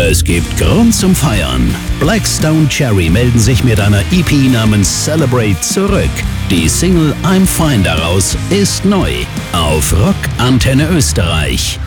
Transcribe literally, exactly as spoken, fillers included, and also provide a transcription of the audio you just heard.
Es gibt Grund zum Feiern. Black Stone Cherry melden sich mit einer E P namens Celebrate zurück. Die Single I'm Fine daraus ist neu auf Rock Antenne Österreich.